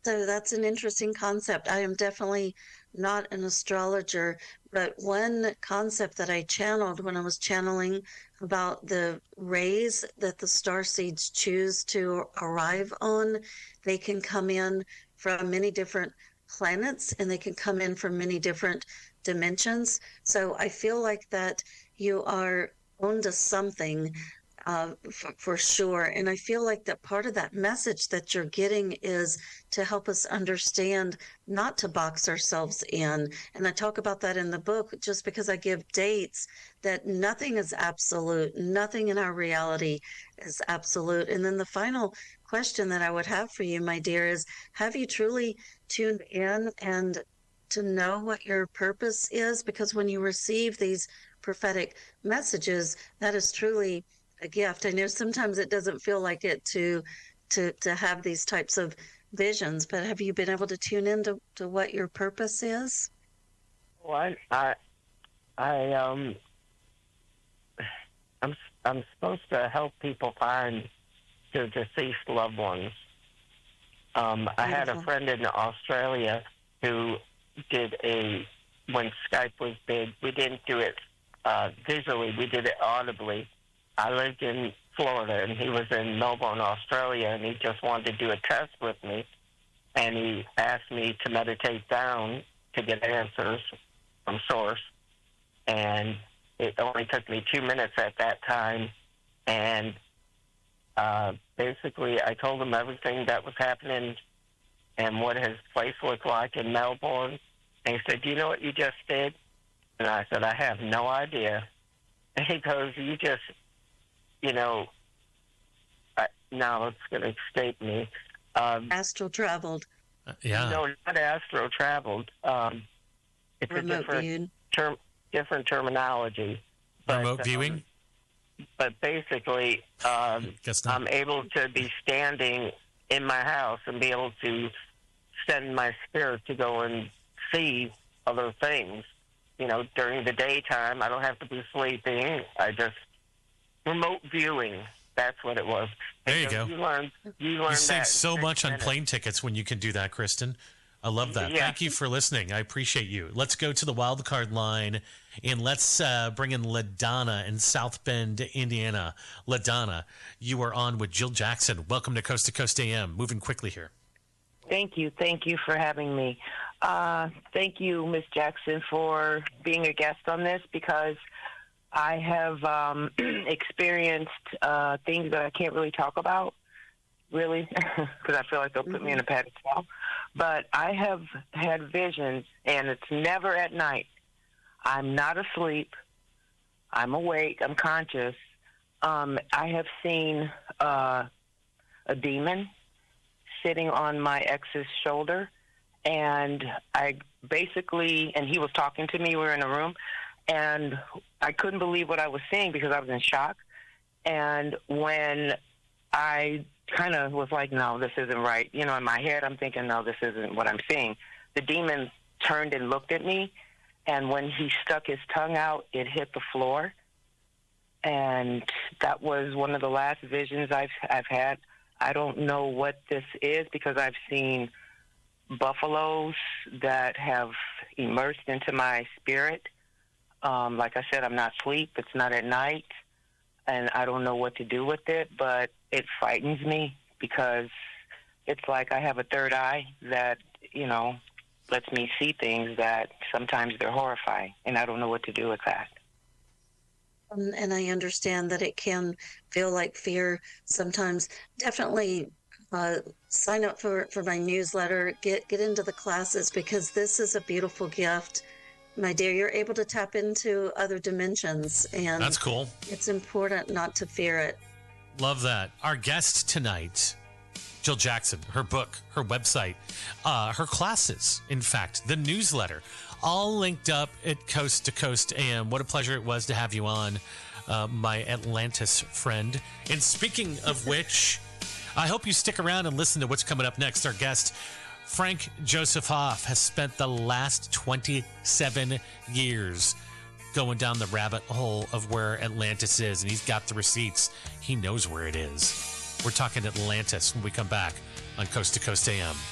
So that's an interesting concept. I am definitely not an astrologer, but one concept that I channeled when I was channeling about the rays that the star seeds choose to arrive on, they can come in from many different planets and they can come in from many different dimensions. So I feel like that you are onto something for sure. And I feel like that part of that message that you're getting is to help us understand not to box ourselves in. And I talk about that in the book just because I give dates that nothing is absolute, nothing in our reality is absolute. And then the final question that I would have for you, my dear, is have you truly tuned in and to know what your purpose is? Because when you receive these prophetic messages, that is truly a gift. I know sometimes it doesn't feel like it to have these types of visions, but have you been able to tune into to what your purpose is? Well, I I'm supposed to help people find their deceased loved ones. I had a Beautiful. friend in Australia who did when Skype was big, we didn't do it visually, we did it audibly. I lived in Florida, and he was in Melbourne, Australia, and he just wanted to do a test with me. And he asked me to meditate down to get answers from Source. And it only took me 2 minutes at that time. And basically, I told him everything that was happening and what his place looked like in Melbourne. And he said, "Do you know what you just did?" And I said, "I have no idea." And he goes, "You just, now it's going to escape me." Astral traveled, Yeah. No, not astro traveled. It's a remote viewed. different terminology. But, Remote viewing? But basically, Guess not. I'm able to be standing in my house and be able to send my spirit to go and see other things. During the daytime, I don't have to be sleeping. I just remote viewing. That's what it was. There you go. You learn You that save in so 6 much on minutes. plane tickets when you can do that, Kristen. I love that. Yeah. Thank you for listening. I appreciate you. Let's go to the wild card line, and let's bring in LaDonna in South Bend, Indiana. LaDonna, you are on with Jill Jackson. Welcome to Coast AM. Moving quickly here. Thank you. Thank you for having me. Thank you, Ms. Jackson, for being a guest on this because I have experienced things that I can't really talk about, really, because I feel like they'll put me in a pedestal. But I have had visions, and it's never at night. I'm not asleep. I'm awake. I'm conscious. I have seen a demon sitting on my ex's shoulder, and and he was talking to me. We were in a room, and I couldn't believe what I was seeing because I was in shock. And when I kind of was like, no, this isn't right. In my head, I'm thinking, no, this isn't what I'm seeing. The demon turned and looked at me, and when he stuck his tongue out, it hit the floor. And that was one of the last visions I've had. I don't know what this is because I've seen buffaloes that have immersed into my spirit. Like I said, I'm not asleep. It's not at night. And I don't know what to do with it, but it frightens me because it's like I have a third eye that, lets me see things that sometimes they're horrifying, and I don't know what to do with that. And I understand that it can feel like fear sometimes. Definitely sign up for my newsletter, get into the classes because this is a beautiful gift. My dear, you're able to tap into other dimensions, and That's cool. it's important not to fear it. Love that. Our guest tonight, Jill Jackson, her book, her website, her classes, in fact, the newsletter, all linked up at Coast to Coast AM. What a pleasure it was to have you on, my Atlantis friend. And speaking of which, I hope you stick around and listen to what's coming up next. Our guest, Frank Joseph Hoff, has spent the last 27 years going down the rabbit hole of where Atlantis is, and he's got the receipts. He knows where it is. We're talking Atlantis when we come back on Coast to Coast AM.